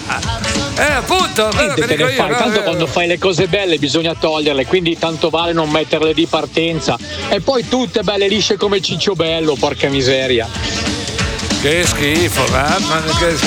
Appunto, niente te ne fai, tanto quando fai le cose belle bisogna toglierle, quindi tanto vale non metterle di partenza. E poi tutte belle lisce come Ciccio Bello, porca miseria. Che schifo, che schifo.